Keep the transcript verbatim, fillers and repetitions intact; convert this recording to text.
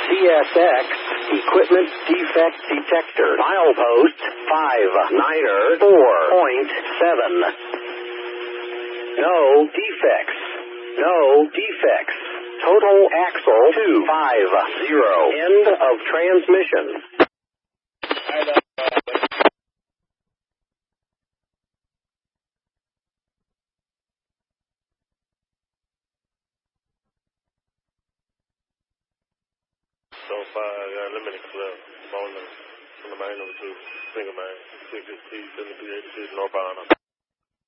C S X, equipment defect detector. Milepost five niner four point seven. No defects. No defects. Total axle two five zero. End of transmission. So far, I got limited club. Bowling from the main number two, single main, six six T, seven three eight six, northbound.